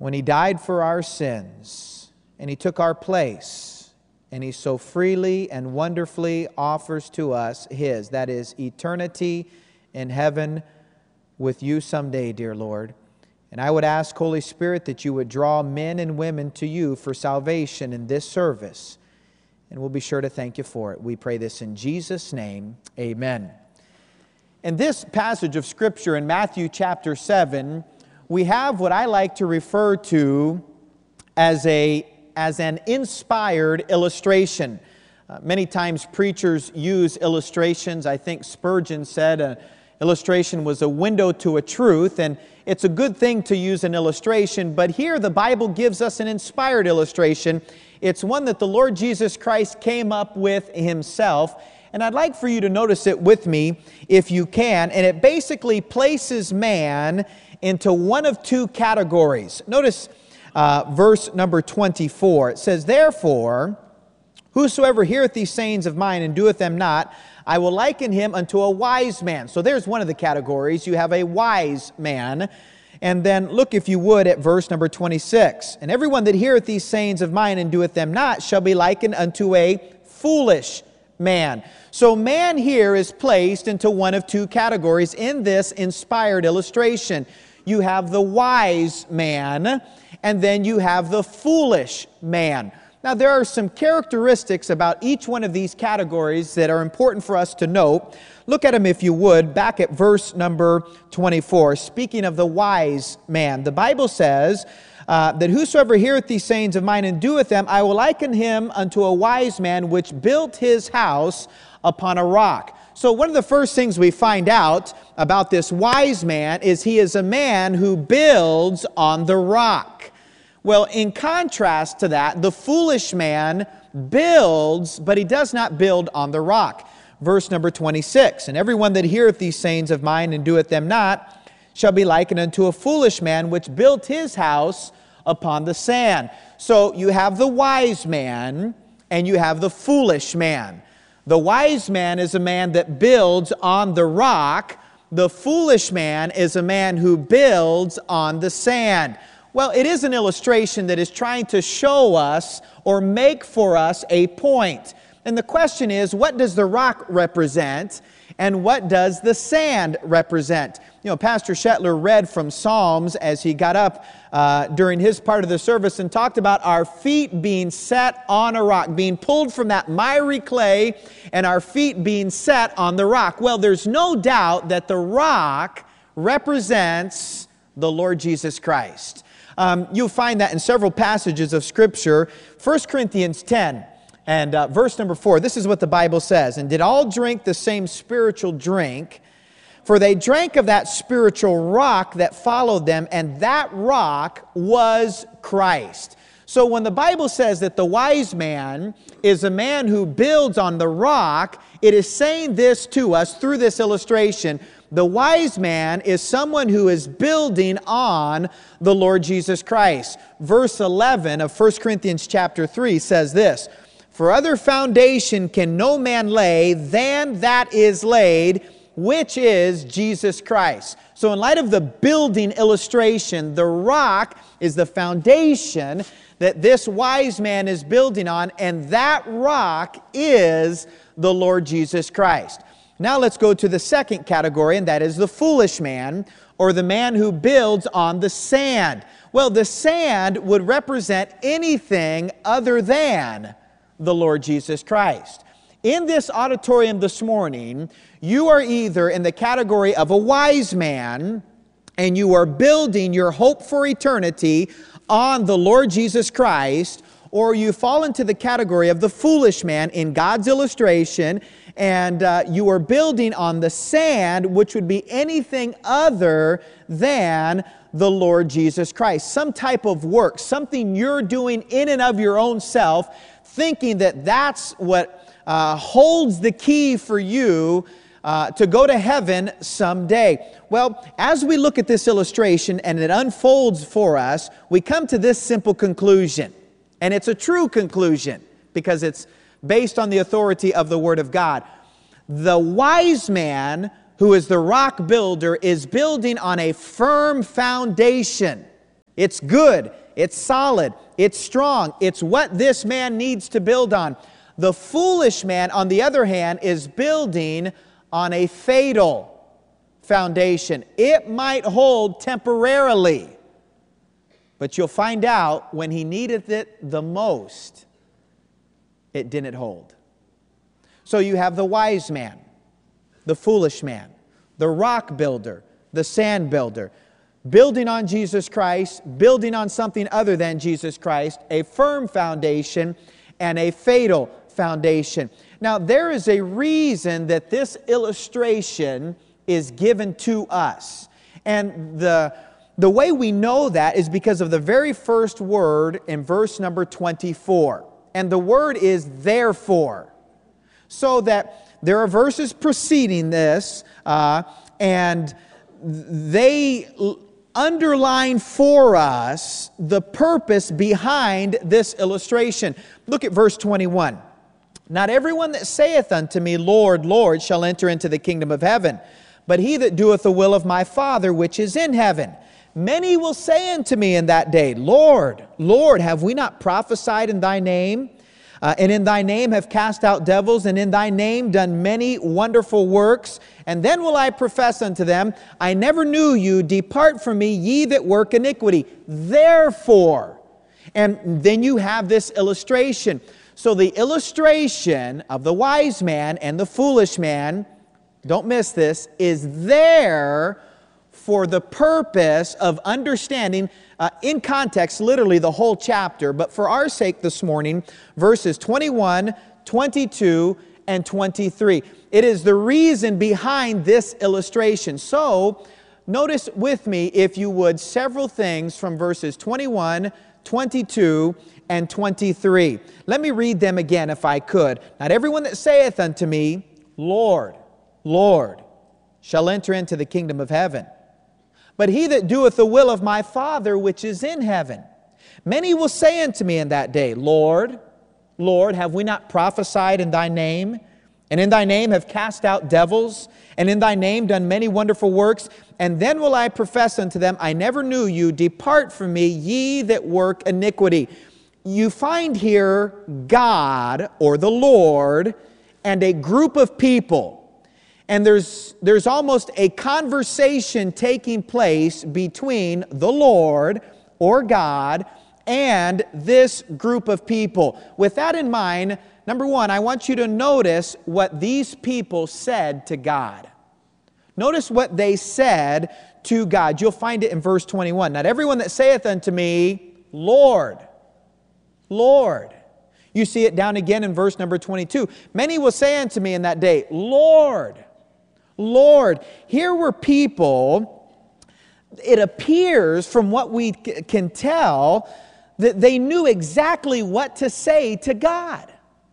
when He died for our sins, and He took our place, and He so freely and wonderfully offers to us His, that is, eternity in heaven with You someday, dear Lord. And I would ask, Holy Spirit, that You would draw men and women to You for salvation in this service. And we'll be sure to thank You for it. We pray this in Jesus' name. Amen. In this passage of Scripture in Matthew chapter 7, we have what I like to refer to as an inspired illustration. Many times preachers use illustrations. I think Spurgeon said an illustration was a window to a truth, and it's a good thing to use an illustration, but here the Bible gives us an inspired illustration. It's one that the Lord Jesus Christ came up with Himself, and I'd like for you to notice it with me if you can, and it basically places man into one of two categories. Notice verse number 24. It says, "Therefore, whosoever heareth these sayings of mine and doeth them not, I will liken him unto a wise man." So there's one of the categories. You have a wise man. And then look, if you would, at verse number 26. "And everyone that heareth these sayings of mine and doeth them not shall be likened unto a foolish man." So man here is placed into one of two categories in this inspired illustration. You have the wise man, and then you have the foolish man. Now, there are some characteristics about each one of these categories that are important for us to note. Look at them, if you would, back at verse number 24. Speaking of the wise man, the Bible says that whosoever heareth these sayings of mine and doeth them, I will liken him unto a wise man which built his house upon a rock. So one of the first things we find out about this wise man is he is a man who builds on the rock. Well, in contrast to that, the foolish man builds, but he does not build on the rock. Verse number 26, "And everyone that heareth these sayings of mine and doeth them not shall be likened unto a foolish man which built his house upon the sand." So you have the wise man and you have the foolish man. The wise man is a man that builds on the rock. The foolish man is a man who builds on the sand. Well, it is an illustration that is trying to show us or make for us a point. And the question is, what does the rock represent and what does the sand represent? You know, Pastor Shetler read from Psalms as he got up during his part of the service and talked about our feet being set on a rock, being pulled from that miry clay and our feet being set on the rock. Well, there's no doubt that the rock represents the Lord Jesus Christ. You'll find that in several passages of Scripture. 1 Corinthians 10 and verse number 4, this is what the Bible says, "And did all drink the same spiritual drink, for they drank of that spiritual rock that followed them, and that rock was Christ." So when the Bible says that the wise man is a man who builds on the rock, it is saying this to us through this illustration. The wise man is someone who is building on the Lord Jesus Christ. Verse 11 of 1 Corinthians chapter 3 says this, "For other foundation can no man lay than that is laid, which is Jesus Christ." So in light of the building illustration, the rock is the foundation that this wise man is building on, and that rock is the Lord Jesus Christ. Now let's go to the second category, and that is the foolish man, or the man who builds on the sand. Well, the sand would represent anything other than the Lord Jesus Christ. In this auditorium this morning, you are either in the category of a wise man, and you are building your hope for eternity on the Lord Jesus Christ, or you fall into the category of the foolish man in God's illustration, and you are building on the sand, which would be anything other than the Lord Jesus Christ. Some type of work, something you're doing in and of your own self, thinking that that's what holds the key for you to go to heaven someday. Well, as we look at this illustration and it unfolds for us, we come to this simple conclusion. And it's a true conclusion because it's based on the authority of the Word of God. The wise man, who is the rock builder, is building on a firm foundation. It's good. It's solid. It's strong. It's what this man needs to build on. The foolish man, on the other hand, is building on a fatal foundation. It might hold temporarily, but you'll find out when he needed it the most, it didn't hold. So you have the wise man, the foolish man, the rock builder, the sand builder, building on Jesus Christ, building on something other than Jesus Christ, a firm foundation and a fatal foundation. Now, there is a reason that this illustration is given to us. And the way we know that is because of the very first word in verse number 24. And the word is therefore. So that there are verses preceding this, and they underline for us the purpose behind this illustration. Look at verse 21. Not everyone that saith unto me, Lord, Lord, shall enter into the kingdom of heaven, but he that doeth the will of my Father which is in heaven. Many will say unto me in that day, Lord, Lord, have we not prophesied in thy name? And in thy name have cast out devils, and in thy name done many wonderful works. And then will I profess unto them, I never knew you, depart from me, ye that work iniquity. Therefore, and then you have this illustration. So the illustration of the wise man and the foolish man, don't miss this, is there for the purpose of understanding, in context, literally the whole chapter, but for our sake this morning, verses 21, 22, and 23. It is the reason behind this illustration. So, notice with me, if you would, several things from verses 21, 22, and 23. Let me read them again if I could. Not everyone that saith unto me, Lord, Lord, shall enter into the kingdom of heaven, but he that doeth the will of my Father which is in heaven. Many will say unto me in that day, Lord, Lord, have we not prophesied in thy name? And in thy name have cast out devils? And in thy name done many wonderful works? And then will I profess unto them, I never knew you. Depart from me, ye that work iniquity. You find here God, or the Lord, and a group of people. And there's almost a conversation taking place between the Lord, or God, and this group of people. With that in mind, number one, I want you to notice what these people said to God. Notice what they said to God. You'll find it in verse 21. Not everyone that saith unto me, Lord, Lord. You see it down again in verse number 22. Many will say unto me in that day, Lord, Lord. Here were people, it appears from what we can tell, that they knew exactly what to say to God.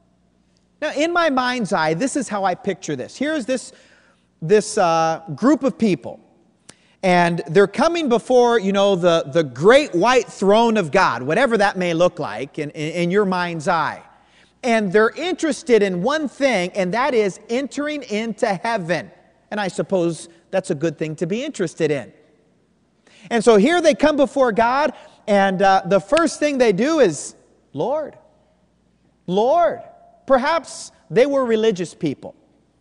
Now, in my mind's eye, this is how I picture this. Here's this group of people, and they're coming before, the great white throne of God, whatever that may look like in your mind's eye. And they're interested in one thing, and that is entering into heaven. And I suppose that's a good thing to be interested in. And so here they come before God, and the first thing they do is, Lord, Lord. Perhaps they were religious people.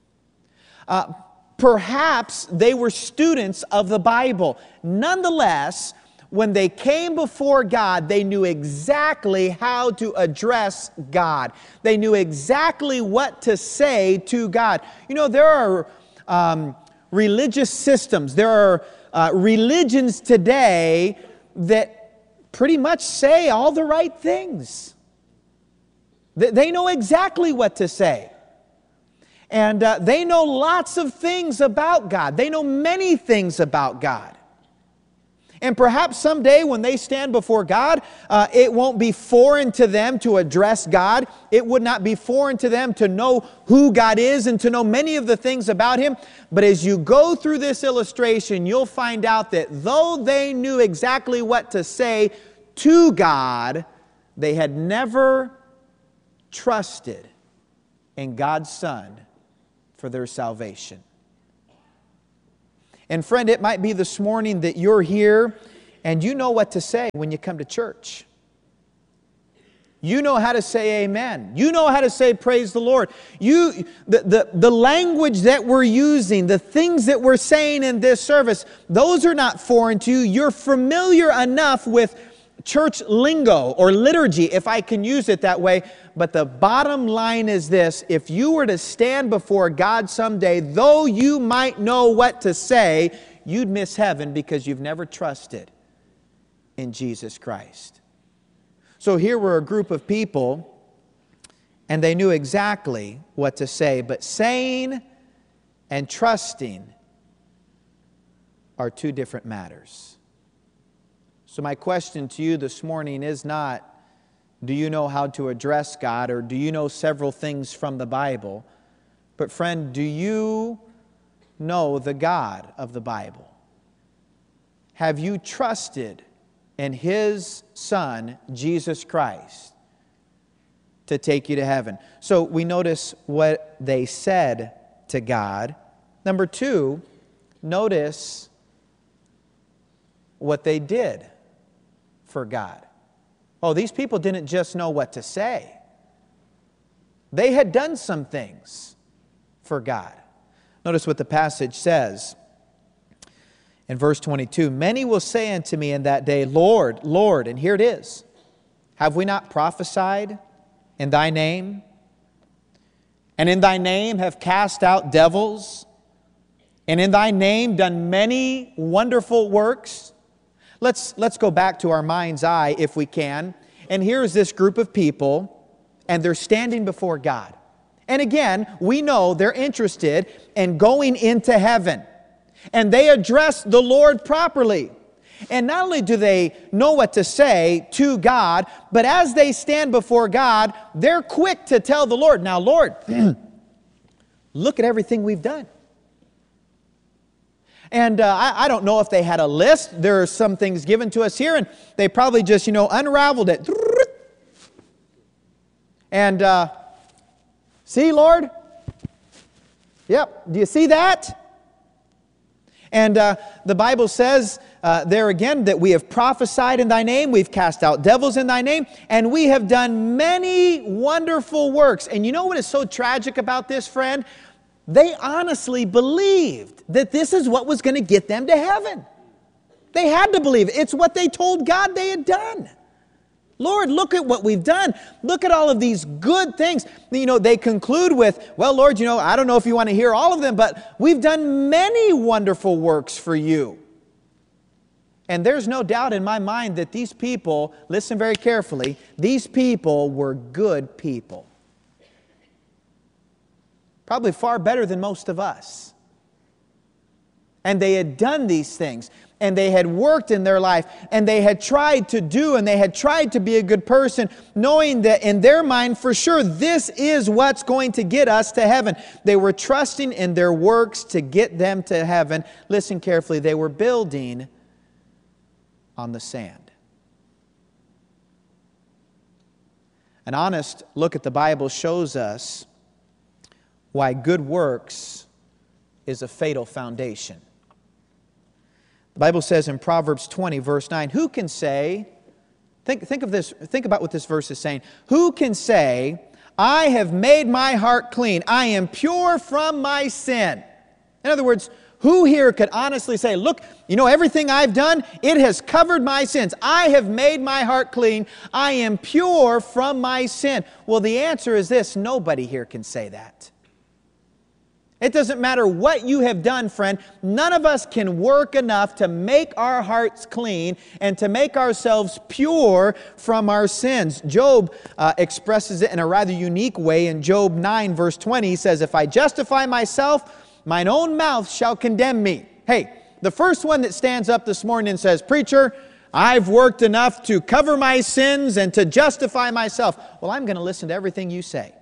Perhaps they were students of the Bible. Nonetheless, when they came before God, they knew exactly how to address God. They knew exactly what to say to God. There are religious systems. There are religions today that pretty much say all the right things. They know exactly what to say. And they know lots of things about God. They know many things about God. And perhaps someday when they stand before God, it won't be foreign to them to address God. It would not be foreign to them to know who God is and to know many of the things about Him. But as you go through this illustration, you'll find out that though they knew exactly what to say to God, they had never trusted in God's Son for their salvation. And friend, it might be this morning that you're here And you know what to say when you come to church. You know how to say amen. You know how to say praise the Lord. The language that we're using, the things that we're saying in this service, those are not foreign to you. You're familiar enough with church lingo or liturgy, if I can use it that way. But the bottom line is this: if you were to stand before God someday, though you might know what to say, you'd miss heaven because you've never trusted in Jesus Christ. So here were a group of people, and they knew exactly what to say. But saying and trusting are two different matters. So my question to you this morning is not, do you know how to address God, or do you know several things from the Bible? But friend, do you know the God of the Bible? Have you trusted in His Son, Jesus Christ, to take you to heaven? So we notice what they said to God. Number two, notice what they did for God. Oh, these people didn't just know what to say. They had done some things for God. Notice what the passage says. In verse 22, many will say unto me in that day, Lord, Lord, and here it is, have we not prophesied in Thy name? And in Thy name have cast out devils? And in Thy name done many wonderful works? Let's go back to our mind's eye if we can. And here's this group of people, and they're standing before God. And again, we know they're interested in going into heaven. And they address the Lord properly. And not only do they know what to say to God, but as they stand before God, they're quick to tell the Lord, now Lord, look at everything we've done. And I don't know if they had a list. There are some things given to us here, and they probably just, unraveled it. And, see, Lord? Yep, do you see that? And the Bible says there again that we have prophesied in Thy name, we've cast out devils in Thy name, and we have done many wonderful works. And you know what is so tragic about this, friend? They honestly believed that this is what was going to get them to heaven. They had to believe it. It's what they told God they had done. Lord, look at what we've done. Look at all of these good things. They conclude with, well, Lord, I don't know if you want to hear all of them, but we've done many wonderful works for you. And there's no doubt in my mind that these people, listen very carefully, these people were good people. Probably far better than most of us. And they had done these things. And they had worked in their life, and they had tried to do, and they had tried to be a good person, knowing that in their mind, for sure, this is what's going to get us to heaven. They were trusting in their works to get them to heaven. Listen carefully, they were building on the sand. An honest look at the Bible shows us why good works is a fatal foundation. The Bible says in Proverbs 20, verse 9, who can say, think of this, think about what this verse is saying. Who can say, I have made my heart clean, I am pure from my sin? In other words, who here could honestly say, look, everything I've done, it has covered my sins. I have made my heart clean, I am pure from my sin. Well, the answer is this, nobody here can say that. It doesn't matter what you have done, friend. None of us can work enough to make our hearts clean and to make ourselves pure from our sins. Job expresses it in a rather unique way. In Job 9, verse 20, he says, if I justify myself, mine own mouth shall condemn me. Hey, the first one that stands up this morning and says, preacher, I've worked enough to cover my sins and to justify myself. Well, I'm going to listen to everything you say.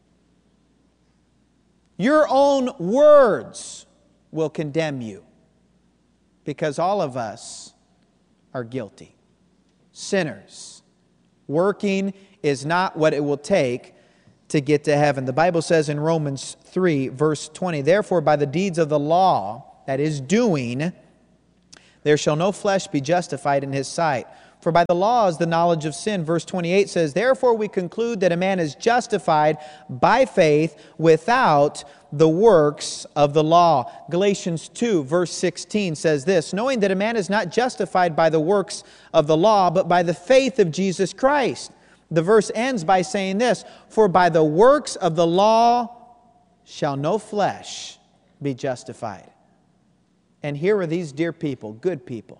Your own words will condemn you because all of us are guilty. Sinners. Working is not what it will take to get to heaven. The Bible says in Romans 3, verse 20, therefore by the deeds of the law, that is doing, there shall no flesh be justified in his sight. For by the law is the knowledge of sin. Verse 28 says, therefore we conclude that a man is justified by faith without the works of the law. Galatians 2, verse 16 says this, knowing that a man is not justified by the works of the law, but by the faith of Jesus Christ. The verse ends by saying this, for by the works of the law shall no flesh be justified. And here are these dear people, good people,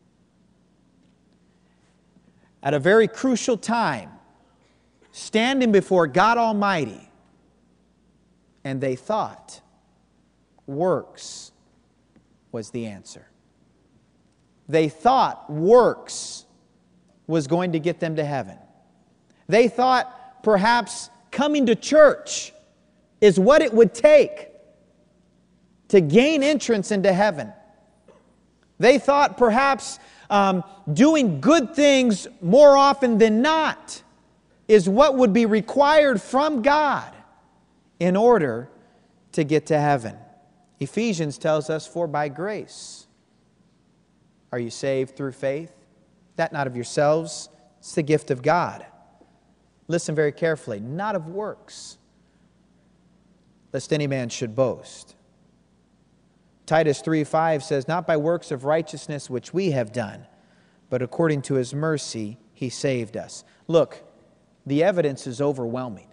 at a very crucial time, standing before God Almighty, and they thought works was the answer. They thought works was going to get them to heaven. They thought perhaps coming to church is what it would take to gain entrance into heaven. They thought perhaps doing good things more often than not is what would be required from God in order to get to heaven. Ephesians tells us, for by grace are you saved through faith, that not of yourselves, it's the gift of God. Listen very carefully, not of works, lest any man should boast. Titus 3:5 says, not by works of righteousness which we have done, but according to His mercy He saved us. Look, the evidence is overwhelming.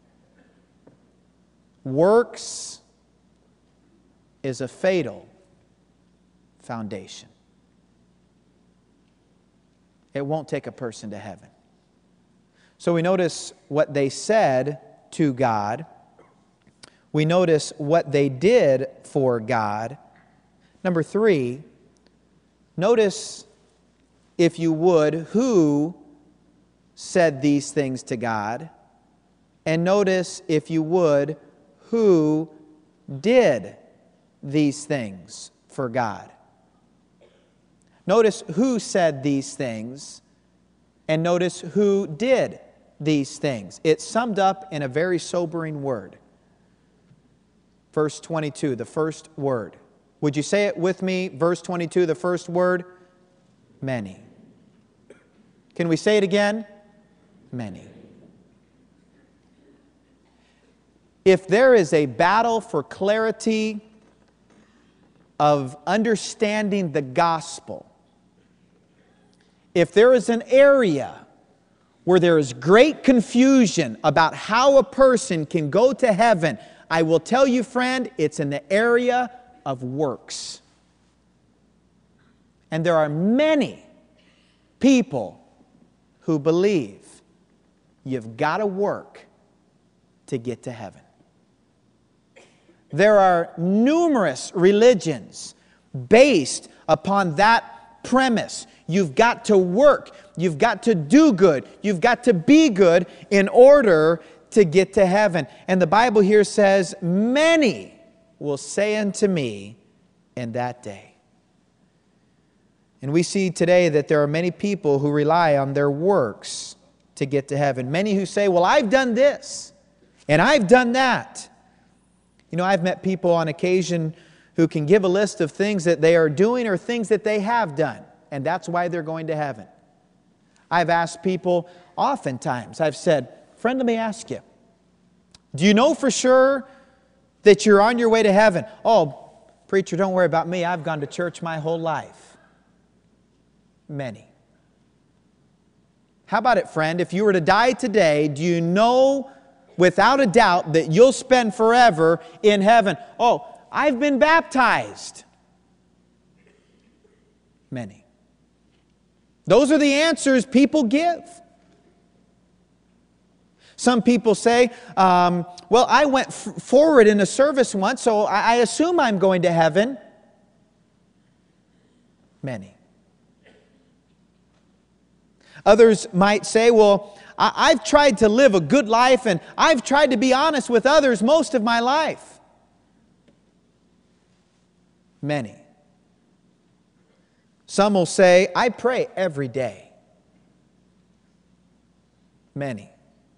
Works is a fatal foundation. It won't take a person to heaven. So we notice what they said to God. We notice what they did for God. Number 3, notice, if you would, who said these things to God. And notice, if you would, who did these things for God. Notice who said these things, and notice who did these things. It's summed up in a very sobering word. Verse 22, the first word. Would you say it with me? Verse 22, the first word? Many. Can we say it again? Many. If there is a battle for clarity of understanding the gospel, if there is an area where there is great confusion about how a person can go to heaven, I will tell you, friend, it's in the area of works. And there are many people who believe you've got to work to get to heaven. There are numerous religions based upon that premise. You've got to work. You've got to do good. You've got to be good in order to get to heaven. And the Bible here says, many will say unto me in that day. And we see today that there are many people who rely on their works to get to heaven. Many who say, well, I've done this and I've done that. You know, I've met people on occasion who can give a list of things that they are doing or things that they have done, and that's why they're going to heaven. I've asked people oftentimes, I've said, friend, let me ask you, do you know for sure that you're on your way to heaven? Oh, preacher, don't worry about me. I've gone to church my whole life. Many. How about it, friend? If you were to die today, do you know without a doubt that you'll spend forever in heaven? Oh, I've been baptized. Many. Those are the answers people give. Some people say, well, I went forward in a service once, so I assume I'm going to heaven. Many. Others might say, well, I've tried to live a good life and I've tried to be honest with others most of my life. Many. Some will say, I pray every day. Many.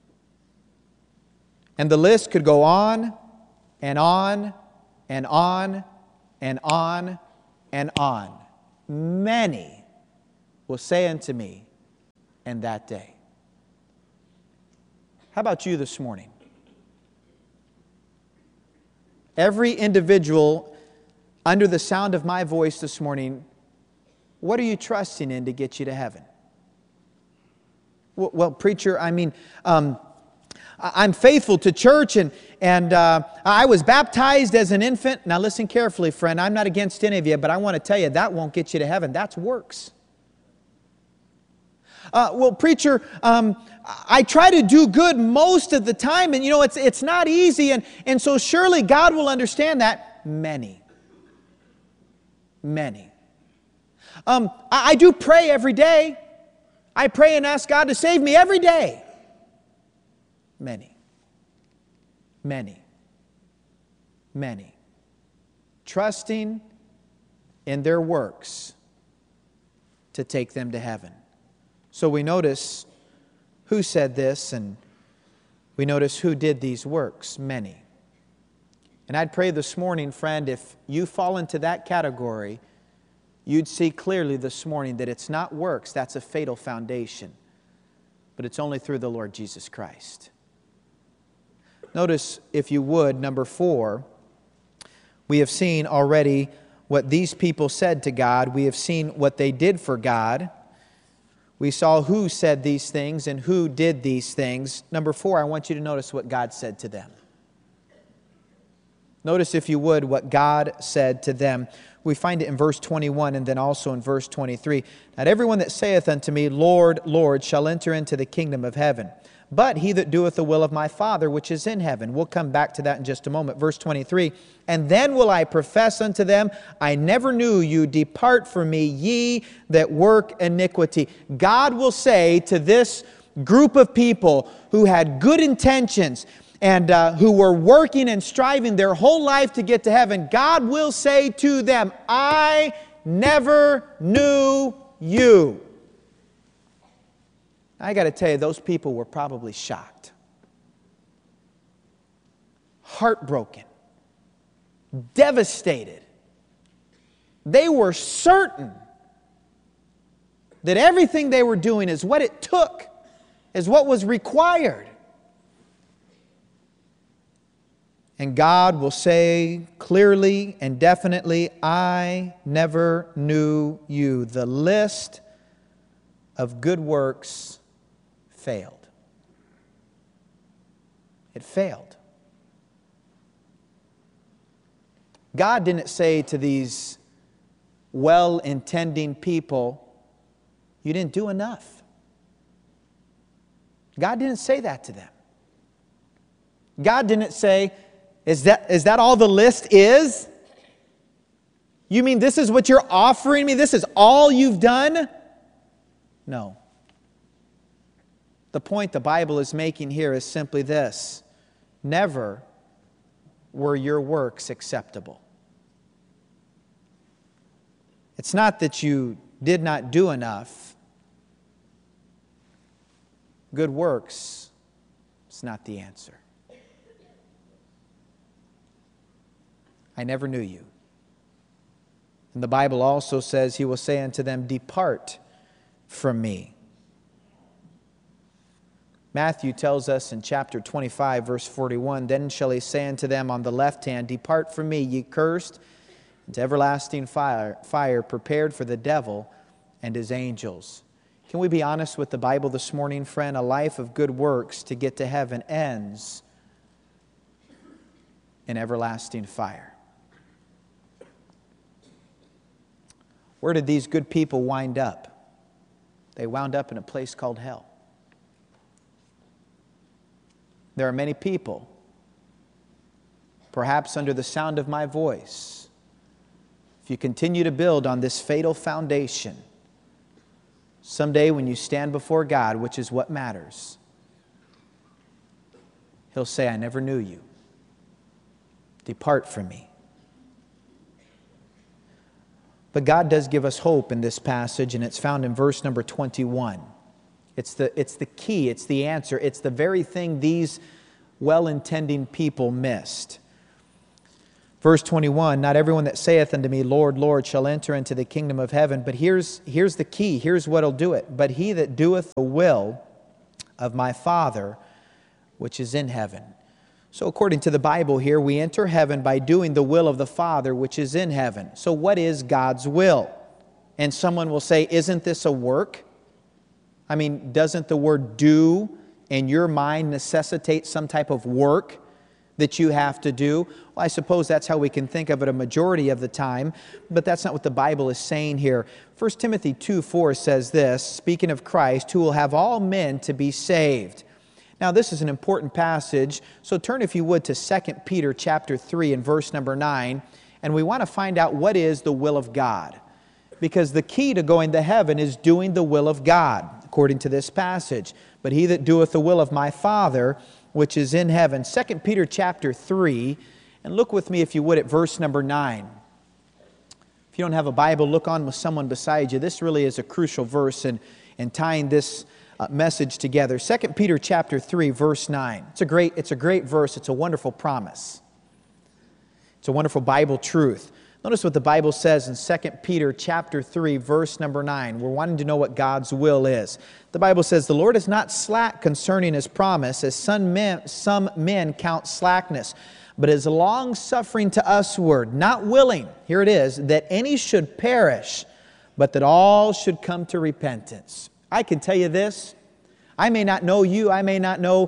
And the list could go on and on and on and on and on. many will say unto me in that day. How about you this morning? Every individual under the sound of my voice this morning, what are you trusting in to get you to heaven? Well, preacher, I'm faithful to church and I was baptized as an infant. Now listen carefully, friend. I'm not against any of you, but I want to tell you that won't get you to heaven. That's works. Well, preacher, I try to do good most of the time, and it's not easy, and so surely God will understand that. Many. I do pray every day. I pray and ask God to save me every day. Many. Trusting in their works to take them to heaven. So we notice who said this, and we notice who did these works. Many. And I'd pray this morning, friend, if you fall into that category, you'd see clearly this morning that it's not works, that's a fatal foundation. But it's only through the Lord Jesus Christ. Notice, if you would, number 4, we have seen already what these people said to God. We have seen what they did for God. We saw who said these things and who did these things. Number 4, I want you to notice what God said to them. Notice, if you would, what God said to them. We find it in verse 21 and then also in verse 23. Not everyone that saith unto me, Lord, Lord, shall enter into the kingdom of heaven, but he that doeth the will of my Father which is in heaven. We'll come back to that in just a moment. Verse 23, and then will I profess unto them, I never knew you, depart from me, ye that work iniquity. God will say to this group of people who had good intentions and who were working and striving their whole life to get to heaven, God will say to them, I never knew you. I got to tell you, those people were probably shocked, heartbroken, devastated. They were certain that everything they were doing is what it took, is what was required. And God will say clearly and definitely, I never knew you. The list of good works failed. It failed. God didn't say to these well-intending people, you didn't do enough. God didn't say that to them. God didn't say, is that all the list is? You mean this is what you're offering me? This is all you've done? No. The point the Bible is making here is simply this. Never were your works acceptable. It's not that you did not do enough. Good works is not the answer. I never knew you. And the Bible also says, He will say unto them, depart from me. Matthew tells us in chapter 25, verse 41, then shall He say unto them on the left hand, depart from me, ye cursed, into everlasting fire prepared for the devil and his angels. Can we be honest with the Bible this morning, friend? A life of good works to get to heaven ends in everlasting fire. Where did these good people wind up? They wound up in a place called hell. There are many people, perhaps under the sound of my voice, if you continue to build on this fatal foundation, someday when you stand before God, which is what matters, He'll say, I never knew you. Depart from me. But God does give us hope in this passage, and it's found in verse number 21. It's the key, it's the answer, it's the very thing these well-intending people missed. Verse 21, not everyone that saith unto me, Lord, Lord, shall enter into the kingdom of heaven. But here's the key. Here's what'll do it. But he that doeth the will of my Father, which is in heaven. So according to the Bible here, we enter heaven by doing the will of the Father, which is in heaven. So what is God's will? And someone will say, isn't this a work? I mean, doesn't the word do in your mind necessitate some type of work that you have to do? Well, I suppose that's how we can think of it a majority of the time, but that's not what the Bible is saying here. 1 Timothy 2:4 says this, speaking of Christ, who will have all men to be saved. Now, this is an important passage, so turn, if you would, to 2 Peter chapter 3 and verse number 9, and we want to find out what is the will of God. Because the key to going to heaven is doing the will of God, according to this passage. But he that doeth the will of my Father, which is in heaven. 2 Peter chapter 3, and look with me, if you would, at verse number 9. If you don't have a Bible, look on with someone beside you. This really is a crucial verse in tying this message together. 2 Peter chapter 3, verse 9. It's a great verse. It's a wonderful promise. It's a wonderful Bible truth. Notice what the Bible says in 2 Peter chapter 3, verse number 9. We're wanting to know what God's will is. The Bible says, the Lord is not slack concerning His promise, as some men count slackness, but is long-suffering to usward, not willing, here it is, that any should perish, but that all should come to repentance. I can tell you this, I may not know you, I may not know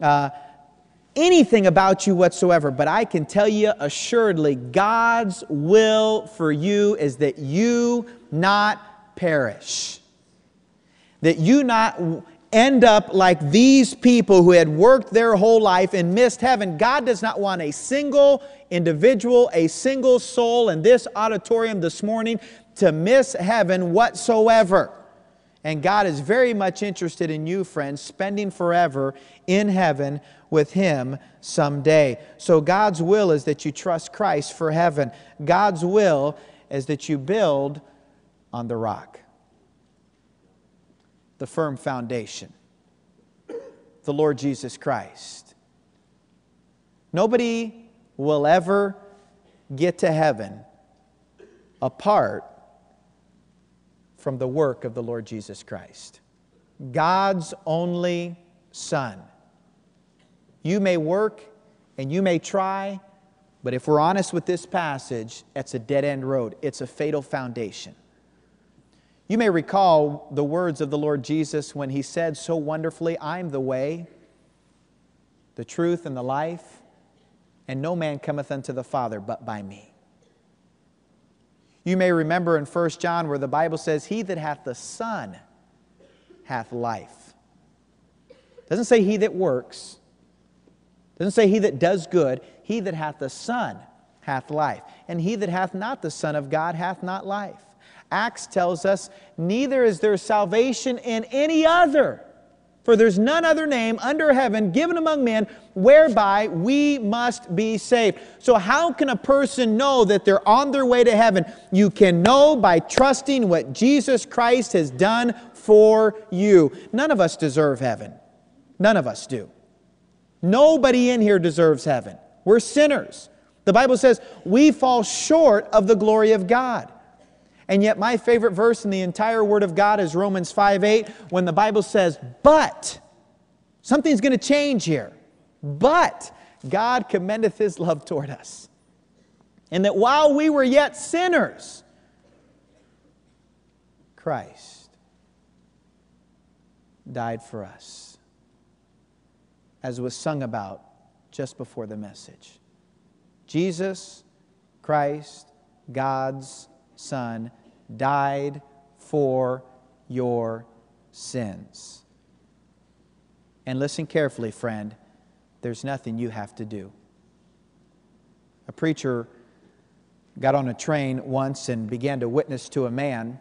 anything about you whatsoever, but I can tell you assuredly, God's will for you is that you not perish. That you not end up like these people who had worked their whole life and missed heaven. God does not want a single individual, a single soul in this auditorium this morning to miss heaven whatsoever. And God is very much interested in you, friends, spending forever in heaven with Him someday. So God's will is that you trust Christ for heaven. God's will is that you build on the rock, the firm foundation, the Lord Jesus Christ. Nobody will ever get to heaven apart from the work of the Lord Jesus Christ. God's only Son. You may work and you may try, but if we're honest with this passage, it's a dead-end road. It's a fatal foundation. You may recall the words of the Lord Jesus when He said so wonderfully, I'm the way, the truth, and the life, and no man cometh unto the Father but by me. You may remember in 1 John where the Bible says, he that hath the Son hath life. It doesn't say he that works. It doesn't say he that does good. He that hath the Son hath life. And he that hath not the Son of God hath not life. Acts tells us, neither is there salvation in any other. For there's none other name under heaven given among men whereby we must be saved. So how can a person know that they're on their way to heaven? You can know by trusting what Jesus Christ has done for you. None of us deserve heaven. None of us do. Nobody in here deserves heaven. We're sinners. The Bible says we fall short of the glory of God. And yet my favorite verse in the entire Word of God is Romans 5:8, when the Bible says, but, something's going to change here. But God commendeth His love toward us. And that while we were yet sinners, Christ died for us. As was sung about just before the message. Jesus Christ, God's Son, died for your sins. And listen carefully, friend, there's nothing you have to do. A preacher got on a train once and began to witness to a man.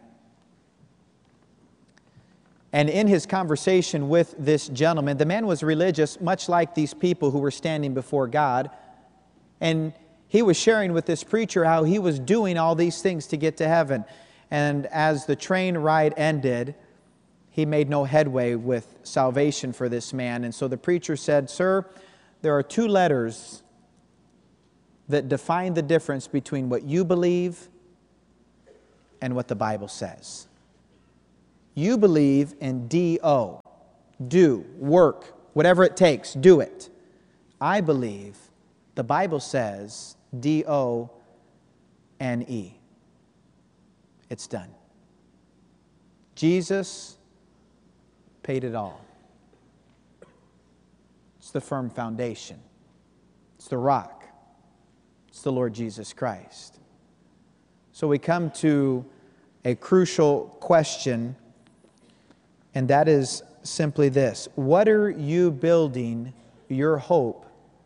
And in his conversation with this gentleman, the man was religious, much like these people who were standing before God. And he was sharing with this preacher how he was doing all these things to get to heaven. And as the train ride ended, he made no headway with salvation for this man. And so the preacher said, sir, there are two letters that define the difference between what you believe and what the Bible says. You believe in D-O, do, work, whatever it takes, do it. I believe the Bible says D-O-N-E. It's done. Jesus paid it all. It's the firm foundation. It's the rock. It's the Lord Jesus Christ. So we come to a crucial question, and that is simply this: what are you building your hope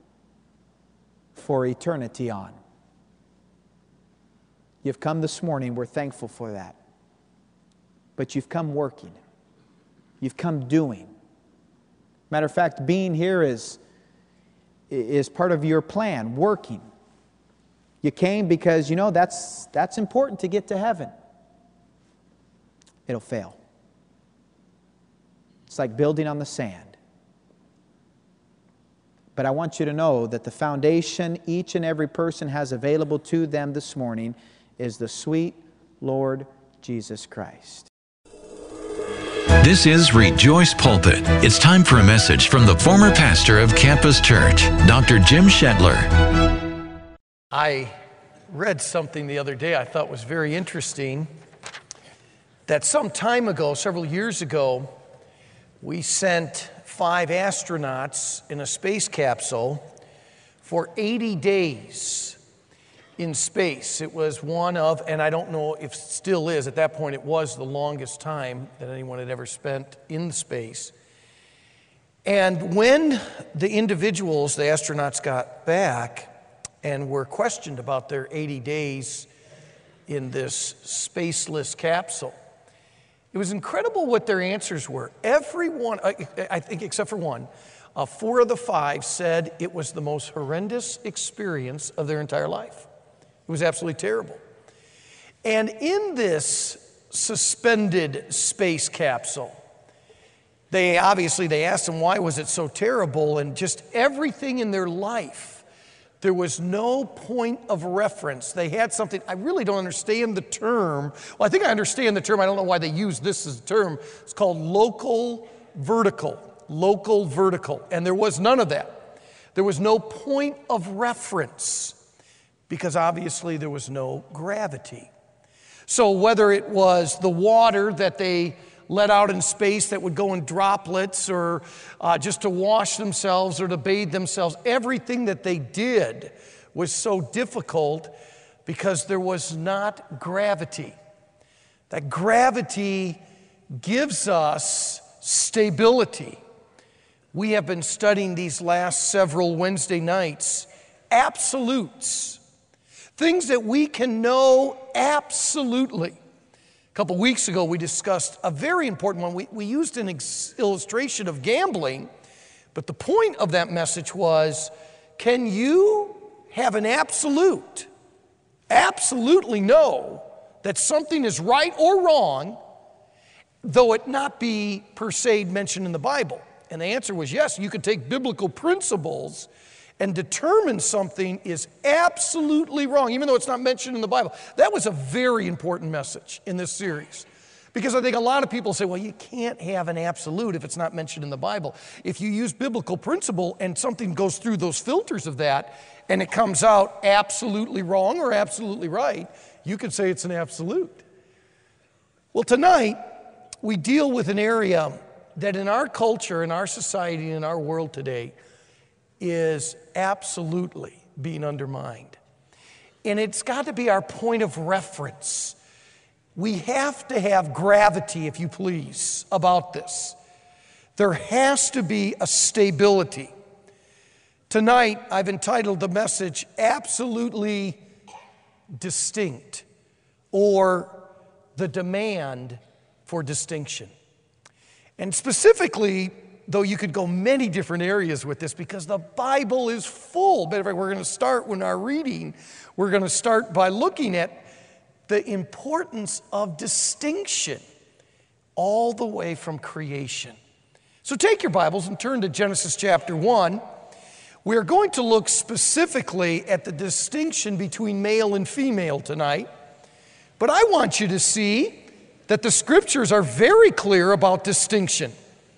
for eternity on? You've come this morning, we're thankful for that. But you've come working. You've come doing. Matter of fact, being here is part of your plan, working. You came because you know that's important to get to heaven. It'll fail. It's like building on the sand. But I want you to know that the foundation each and every person has available to them this morning is the sweet Lord Jesus Christ. This is Rejoice Pulpit. It's time for a message from the former pastor of Campus Church, Dr. Jim Shetler. I read something the other day I thought was very interesting, that some time ago, several years ago, we sent 5 astronauts in a space capsule for 80 days in space. It was one of, and I don't know if it still is, at that point it was the longest time that anyone had ever spent in space. And when the individuals, the astronauts, got back and were questioned about their 80 days in this spaceless capsule, it was incredible what their answers were. Everyone, I think except for one, 4 of the 5 said it was the most horrendous experience of their entire life. It was absolutely terrible. And in this suspended space capsule, they asked them why was it so terrible, and just everything in their life, there was no point of reference. They had something, I really don't understand the term. Well, I think I understand the term. I don't know why they use this as a term. It's called local vertical. Local vertical. And there was none of that. There was no point of reference because obviously there was no gravity. So whether it was the water that they let out in space that would go in droplets, or just to wash themselves or to bathe themselves, everything that they did was so difficult because there was not gravity. That gravity gives us stability. We have been studying these last several Wednesday nights absolutes, things that we can know absolutely. A couple weeks ago, we discussed a very important one. We used an illustration of gambling, but the point of that message was, can you have an absolutely know that something is right or wrong, though it not be per se mentioned in the Bible? And the answer was yes. You could take biblical principles and determine something is absolutely wrong, even though it's not mentioned in the Bible. That was a very important message in this series, because I think a lot of people say, well, you can't have an absolute if it's not mentioned in the Bible. If you use biblical principle and something goes through those filters of that and it comes out absolutely wrong or absolutely right, you could say it's an absolute. Well, tonight we deal with an area that in our culture, in our society, in our world today is absolutely being undermined. And it's got to be our point of reference. We have to have gravity, if you please, about this. There has to be a stability. Tonight, I've entitled the message, Absolutely Distinct, or the demand for distinction. And specifically, though you could go many different areas with this because the Bible is full. But we're going to start when our reading, we're going to start by looking at the importance of distinction all the way from creation. So take your Bibles and turn to Genesis chapter 1. We are going to look specifically at the distinction between male and female tonight. But I want you to see that the scriptures are very clear about distinction.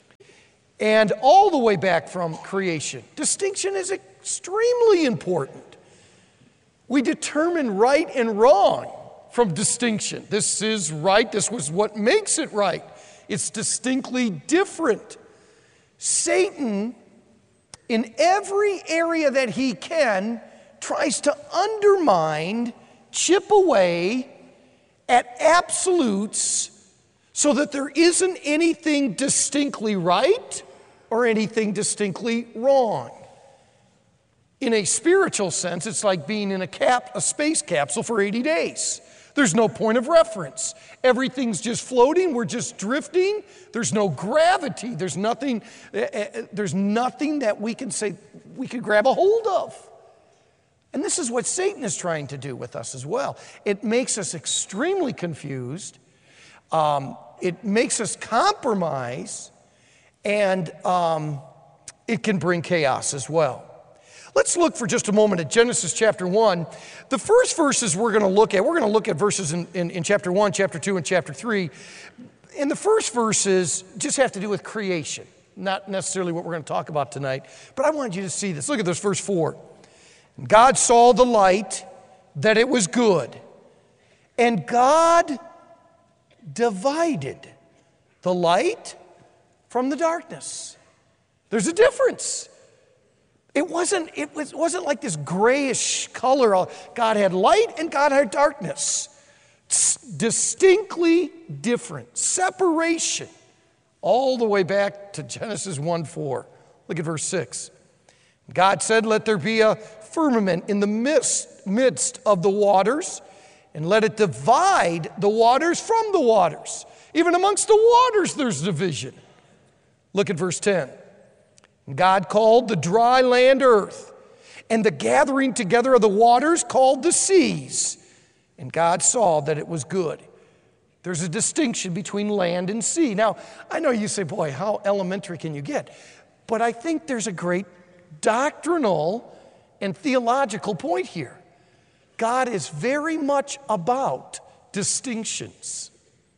And all the way back from creation, distinction is extremely important. We determine right and wrong from distinction. This is right, this was what makes it right. It's distinctly different. Satan, in every area that he can, tries to undermine, chip away at absolutes so that there isn't anything distinctly right or anything distinctly wrong. In a spiritual sense, it's like being in a space capsule for 80 days. There's no point of reference. Everything's just floating. We're just drifting. There's no gravity. There's nothing that we can say we could grab a hold of. And this is what Satan is trying to do with us as well. It makes us extremely confused. It makes us compromise, and it can bring chaos as well. Let's look for just a moment at Genesis chapter 1. The first verses we're going to look at verses in chapter 1, chapter 2, and chapter 3. And the first verses just have to do with creation, not necessarily what we're going to talk about tonight. But I want you to see this. Look at this, verse 4. God saw the light, that it was good. And God divided the light from the darkness. There's a difference. It wasn't like this grayish color. God had light and God had darkness. It's distinctly different. Separation. All the way back to Genesis 1:4. Look at verse 6. God said, let there be a firmament in the midst of the waters, and let it divide the waters from the waters. Even amongst the waters there's division. Look at verse 10. God called the dry land earth, and the gathering together of the waters called the seas. And God saw that it was good. There's a distinction between land and sea. Now, I know you say, boy, how elementary can you get? But I think there's a great doctrinal and theological point here. God is very much about distinctions.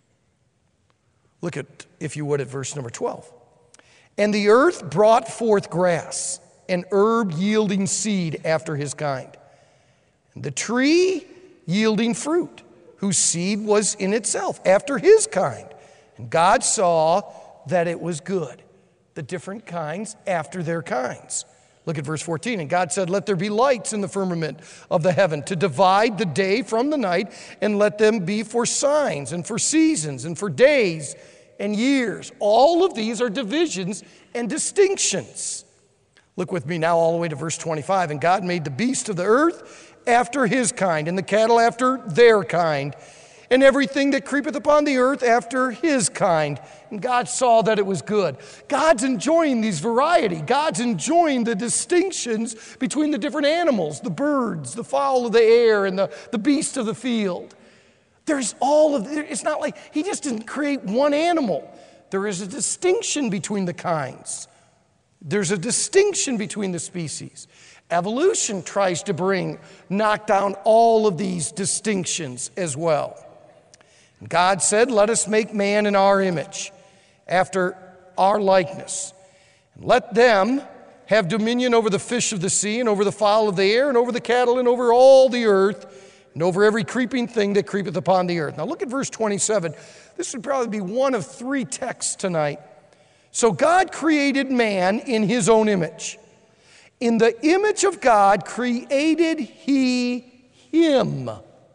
Look at, if you would, at verse number 12. And the earth brought forth grass, and herb yielding seed after his kind, and the tree yielding fruit, whose seed was in itself after his kind. And God saw that it was good, the different kinds after their kinds. Look at verse 14. And God said, let there be lights in the firmament of the heaven to divide the day from the night, and let them be for signs and for seasons and for days and years. All of these are divisions and distinctions. Look with me now all the way to verse 25. And God made the beasts of the earth after his kind, and the cattle after their kind, and everything that creepeth upon the earth after his kind. And God saw that it was good. God's enjoying these variety. God's enjoying the distinctions between the different animals, the birds, the fowl of the air, and the beasts of the field. There's all of, it's not like he just didn't create one animal. There is a distinction between the kinds. There's a distinction between the species. Evolution tries to knock down all of these distinctions as well. God said, let us make man in our image, after our likeness. And let them have dominion over the fish of the sea, and over the fowl of the air, and over the cattle, and over all the earth, and over every creeping thing that creepeth upon the earth. Now look at verse 27. This would probably be one of three texts tonight. So God created man in his own image. In the image of God created he him.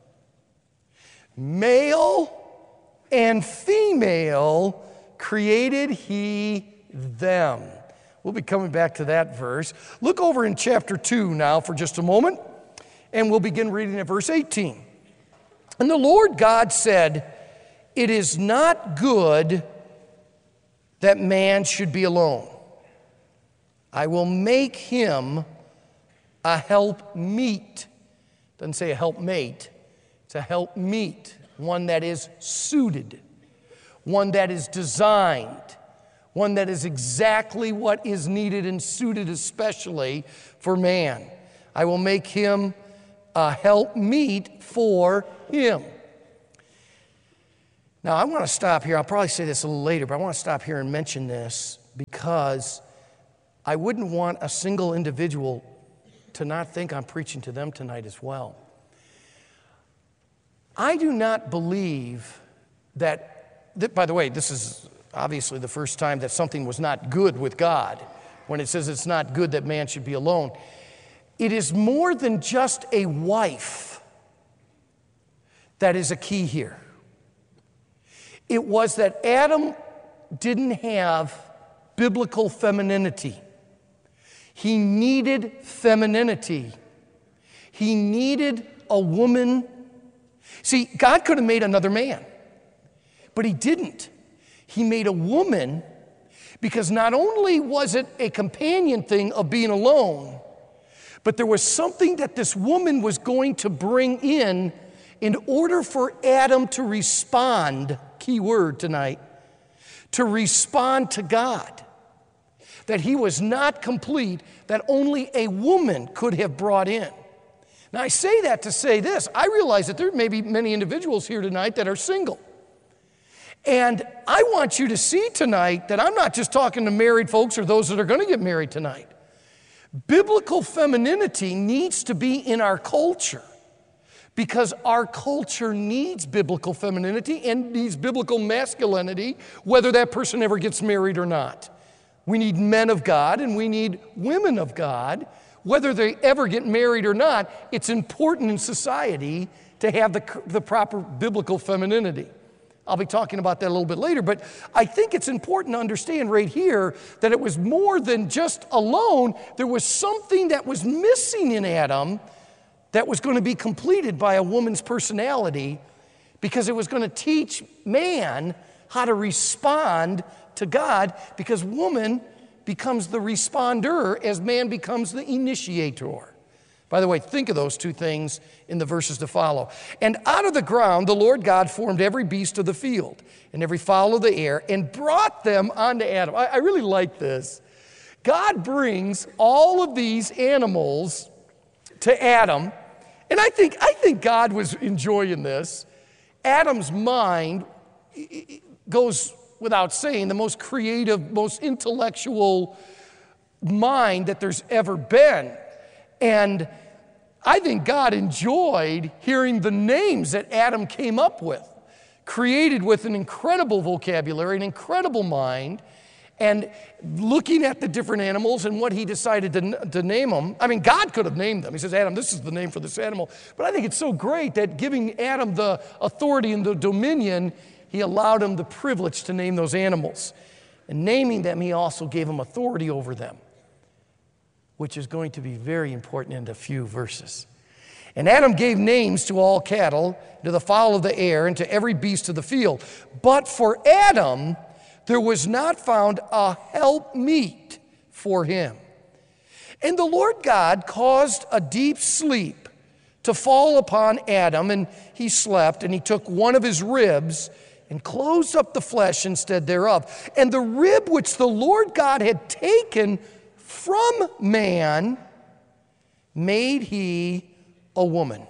Male and female created he them. We'll be coming back to that verse. Look over in chapter 2 now for just a moment, and we'll begin reading at verse 18. And the Lord God said, it is not good that man should be alone. I will make him a helpmeet. Doesn't say a helpmate. It's a helpmeet, one that is suited, one that is designed, one that is exactly what is needed and suited especially for man. I will make him a helpmeet for him. Now, I want to stop here. I'll probably say this a little later, but I want to stop here and mention this because I wouldn't want a single individual to not think I'm preaching to them tonight as well. I do not believe that, by the way, this is obviously the first time that something was not good with God, when it says it's not good that man should be alone. It is more than just a wife that is a key here. It was that Adam didn't have biblical femininity. He needed femininity. He needed a woman. See, God could have made another man, but he didn't. He made a woman because not only was it a companion thing of being alone, but there was something that this woman was going to bring in order for Adam to respond, key word tonight, to respond to God. That he was not complete, that only a woman could have brought in. Now, I say that to say this. I realize that there may be many individuals here tonight that are single. And I want you to see tonight that I'm not just talking to married folks or those that are going to get married tonight. Biblical femininity needs to be in our culture because our culture needs biblical femininity and needs biblical masculinity, whether that person ever gets married or not. We need men of God and we need women of God. Whether they ever get married or not, it's important in society to have the proper biblical femininity. I'll be talking about that a little bit later, but I think it's important to understand right here that it was more than just alone. There was something that was missing in Adam that was going to be completed by a woman's personality because it was going to teach man how to respond to God, because woman becomes the responder as man becomes the initiator. By the way, think of those two things in the verses to follow. And out of the ground the Lord God formed every beast of the field and every fowl of the air and brought them unto Adam. I really like this. God brings all of these animals to Adam, and I think God was enjoying this. Adam's mind goes without saying, the most creative, most intellectual mind that there's ever been. And I think God enjoyed hearing the names that Adam came up with, created with an incredible vocabulary, an incredible mind, and looking at the different animals and what he decided to name them. I mean, God could have named them. He says, Adam, this is the name for this animal. But I think it's so great that giving Adam the authority and the dominion, he allowed him the privilege to name those animals. And naming them, he also gave him authority over them, which is going to be very important in a few verses. And Adam gave names to all cattle, to the fowl of the air, and to every beast of the field. But for Adam, there was not found a helpmeet for him. And the Lord God caused a deep sleep to fall upon Adam, and he slept, and he took one of his ribs and closed up the flesh instead thereof. And the rib which the Lord God had taken from man made he a woman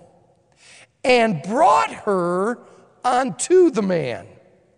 and brought her unto the man.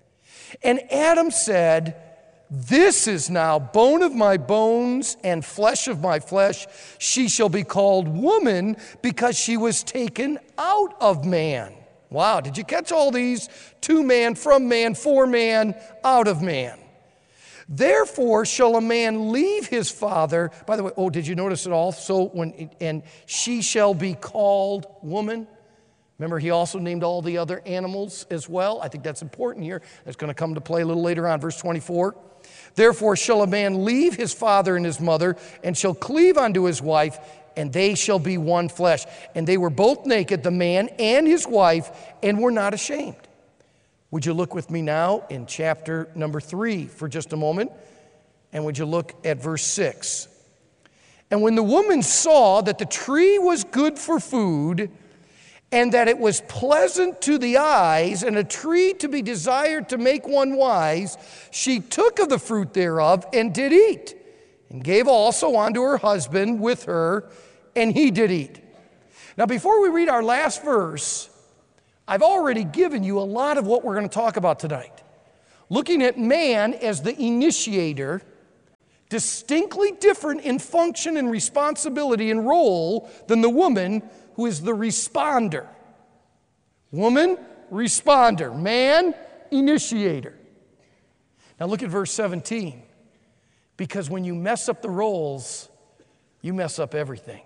And Adam said, this is now bone of my bones and flesh of my flesh. She shall be called woman because she was taken out of man. Wow, did you catch all these? To man, from man, for man, out of man. Therefore shall a man leave his father. By the way, did you notice it also? And she shall be called woman. Remember, he also named all the other animals as well. I think that's important here. That's going to come to play a little later on, verse 24. Therefore shall a man leave his father and his mother, and shall cleave unto his wife, and they shall be one flesh. And they were both naked, the man and his wife, and were not ashamed. Would you look with me now in chapter number 3 for just a moment? And would you look at verse 6? And when the woman saw that the tree was good for food, and that it was pleasant to the eyes, and a tree to be desired to make one wise, she took of the fruit thereof and did eat, and gave also unto her husband with her, and he did eat. Now, before we read our last verse, I've already given you a lot of what we're going to talk about tonight. Looking at man as the initiator, distinctly different in function and responsibility and role than the woman who is the responder. Woman, responder. Man, initiator. Now look at verse 17. Because when you mess up the roles, you mess up everything.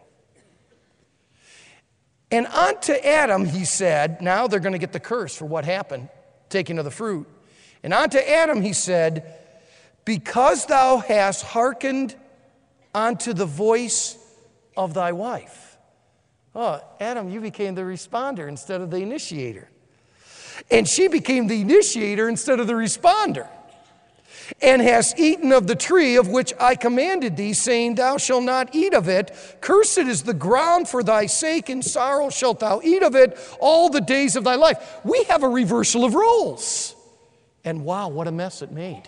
And unto Adam, he said, now they're going to get the curse for what happened, taking of the fruit. And unto Adam, he said, because thou hast hearkened unto the voice of thy wife. Oh, Adam, you became the responder instead of the initiator. And she became the initiator instead of the responder. And hast eaten of the tree of which I commanded thee, saying, thou shalt not eat of it. Cursed is the ground for thy sake, in sorrow shalt thou eat of it all the days of thy life. We have a reversal of roles. And wow, what a mess it made.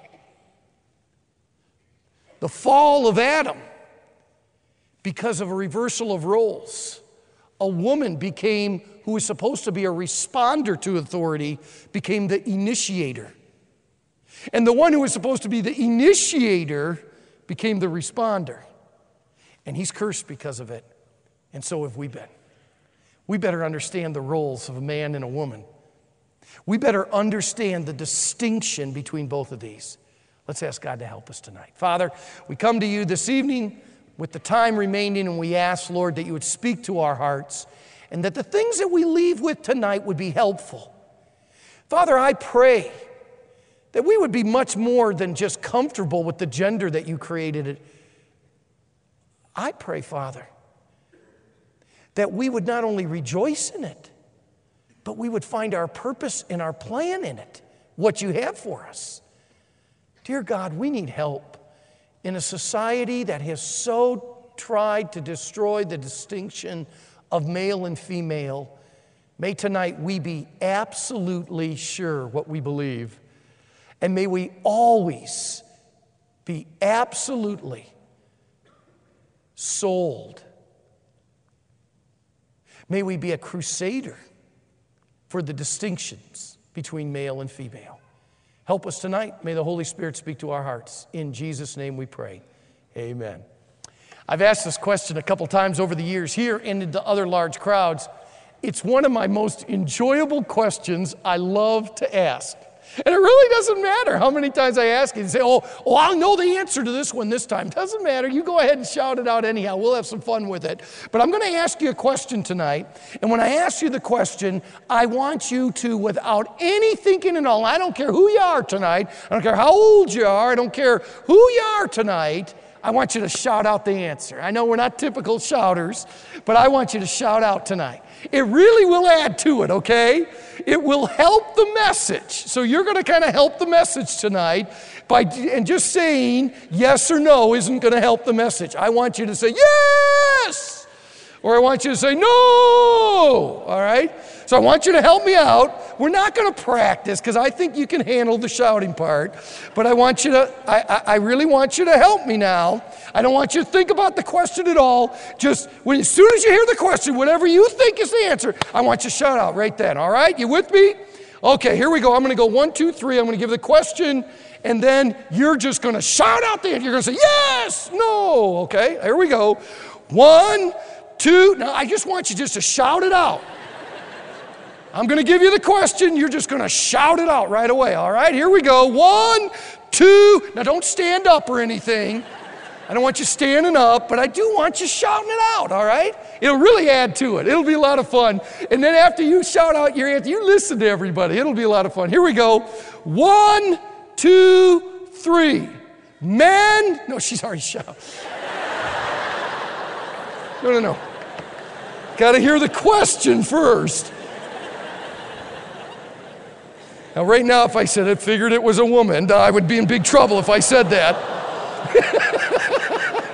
The fall of Adam, because of a reversal of roles. A woman became, who was supposed to be a responder to authority, became the initiator. And the one who was supposed to be the initiator became the responder. And he's cursed because of it. And so have we been. We better understand the roles of a man and a woman. We better understand the distinction between both of these. Let's ask God to help us tonight. Father, we come to you this evening with the time remaining, and we ask, Lord, that you would speak to our hearts and that the things that we leave with tonight would be helpful. Father, I pray that we would be much more than just comfortable with the gender that you created. I pray, Father, that we would not only rejoice in it, but we would find our purpose and our plan in it, what you have for us. Dear God, we need help in a society that has so tried to destroy the distinction of male and female. May tonight we be absolutely sure what we believe. And may we always be absolutely sold. May we be a crusader for the distinctions between male and female. Help us tonight. May the Holy Spirit speak to our hearts. In Jesus' name we pray. Amen. I've asked this question a couple times over the years here and in the other large crowds. It's one of my most enjoyable questions I love to ask. And it really doesn't matter how many times I ask it and say, oh, I'll know the answer to this one this time. Doesn't matter. You go ahead and shout it out anyhow. We'll have some fun with it. But I'm going to ask you a question tonight. And when I ask you the question, I want you to, without any thinking at all, I don't care who you are tonight. I don't care how old you are. I don't care who you are tonight. I want you to shout out the answer. I know we're not typical shouters, but I want you to shout out tonight. It really will add to it, okay? It will help the message. So you're going to kind of help the message tonight and just saying yes or no isn't going to help the message. I want you to say yes, or I want you to say no, all right? So I want you to help me out. We're not going to practice because I think you can handle the shouting part, but I want you to, I really want you to help me now. I don't want you to think about the question at all. Just as soon as you hear the question, whatever you think is the answer, I want you to shout out right then, all right? You with me? Okay, here we go. I'm going to go 1, 2, 3. I'm going to give the question, and then you're just going to shout out the answer. You're going to say yes, no, okay? Here we go. 1, 2. Now, I just want you just to shout it out. I'm going to give you the question. You're just going to shout it out right away, all right? Here we go. 1, 2. Now, don't stand up or anything. I don't want you standing up, but I do want you shouting it out, all right? It'll really add to it. It'll be a lot of fun. And then after you shout out your answer, you listen to everybody. It'll be a lot of fun. Here we go. 1, 2, 3. Men. No, she's already shouted. No. Got to hear the question first. Now, right now, if I said it, figured it was a woman, I would be in big trouble if I said that.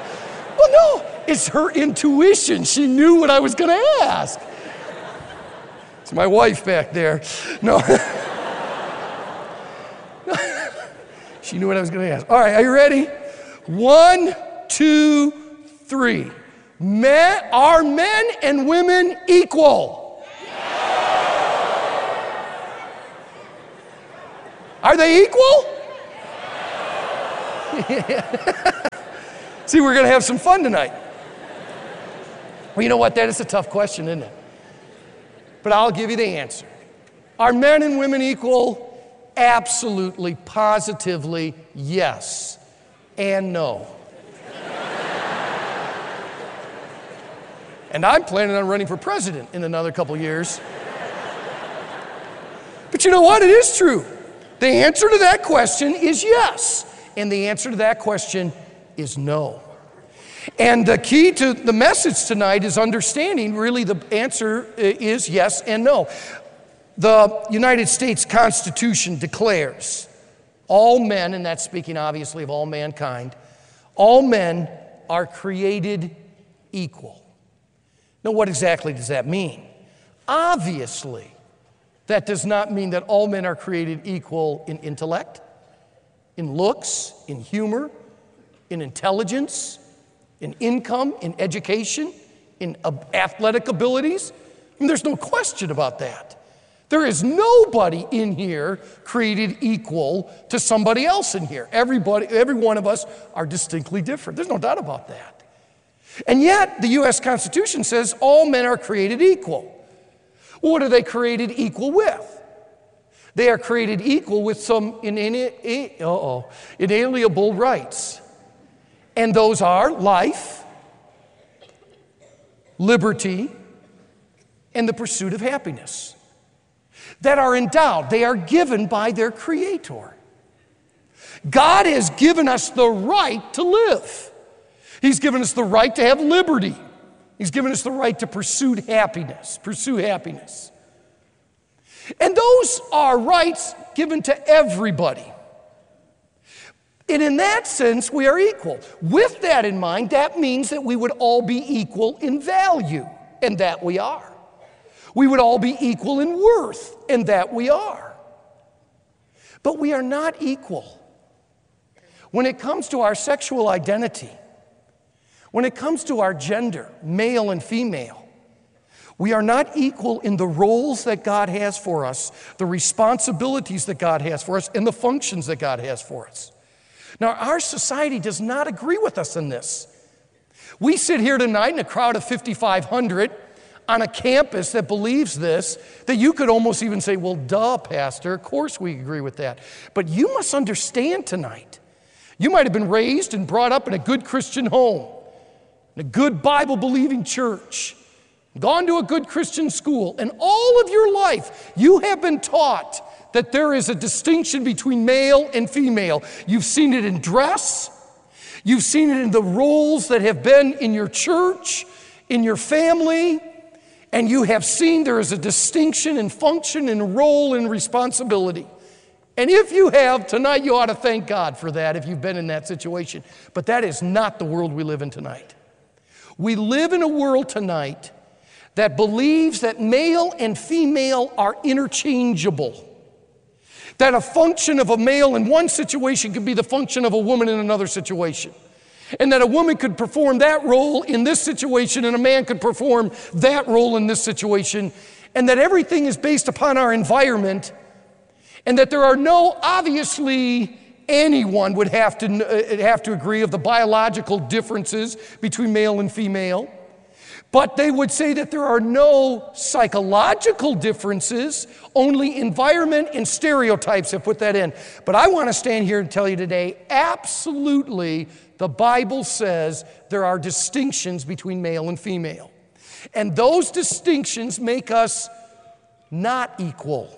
Well, no, it's her intuition. She knew what I was going to ask. It's my wife back there. No. She knew what I was going to ask. All right, are you ready? 1, 2, 3. Are men and women equal? Are they equal? See, we're going to have some fun tonight. Well, you know what? That is a tough question, isn't it? But I'll give you the answer. Are men and women equal? Absolutely, positively, yes and no. And I'm planning on running for president in another couple years. But you know what? It is true. The answer to that question is yes. And the answer to that question is no. And the key to the message tonight is understanding really the answer is yes and no. The United States Constitution declares all men, and that's speaking obviously of all mankind, all men are created equal. Now, what exactly does that mean? Obviously, that does not mean that all men are created equal in intellect, in looks, in humor, in intelligence, in income, in education, in athletic abilities. I mean, there's no question about that. There is nobody in here created equal to somebody else in here. Every one of us are distinctly different. There's no doubt about that. And yet, the U.S. Constitution says all men are created equal. What are they created equal with? They are created equal with some inalienable rights. And those are life, liberty, and the pursuit of happiness. That are endowed, they are given by their Creator. God has given us the right to live. He's given us the right to have liberty. He's given us the right to pursue happiness. And those are rights given to everybody. And in that sense, we are equal. With that in mind, that means that we would all be equal in value, and that we are. We would all be equal in worth, and that we are. But we are not equal when it comes to our sexual identity, when it comes to our gender, male and female. We are not equal in the roles that God has for us, the responsibilities that God has for us, and the functions that God has for us. Now, our society does not agree with us in this. We sit here tonight in a crowd of 5,500 on a campus that believes this, that you could almost even say, well, duh, Pastor, of course we agree with that. But you must understand tonight, you might have been raised and brought up in a good Christian home, in a good Bible-believing church, gone to a good Christian school, and all of your life you have been taught that there is a distinction between male and female. You've seen it in dress, you've seen it in the roles that have been in your church, in your family, and you have seen there is a distinction in function and role and responsibility. And if you have, tonight you ought to thank God for that if you've been in that situation. But that is not the world we live in tonight. We live in a world tonight that believes that male and female are interchangeable. That a function of a male in one situation could be the function of a woman in another situation. And that a woman could perform that role in this situation and a man could perform that role in this situation. And that everything is based upon our environment. And that there are no, obviously, anyone would have to agree of the biological differences between male and female. But they would say that there are no psychological differences, only environment and stereotypes have put that in. But I want to stand here and tell you today, absolutely, the Bible says there are distinctions between male and female. And those distinctions make us not equal.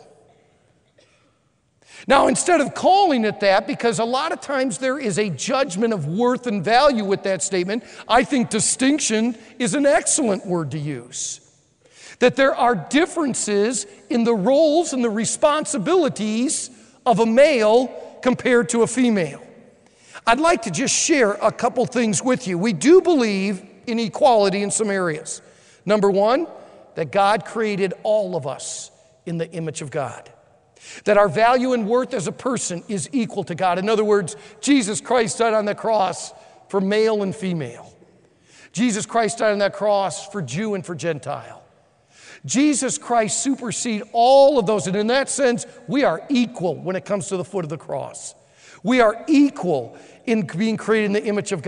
Now, instead of calling it that, because a lot of times there is a judgment of worth and value with that statement, I think distinction is an excellent word to use. That there are differences in the roles and the responsibilities of a male compared to a female. I'd like to just share a couple things with you. We do believe in equality in some areas. Number one, that God created all of us in the image of God. That our value and worth as a person is equal to God. In other words, Jesus Christ died on the cross for male and female. Jesus Christ died on that cross for Jew and for Gentile. Jesus Christ supersedes all of those, and in that sense, we are equal when it comes to the foot of the cross. We are equal in being created in the image of God.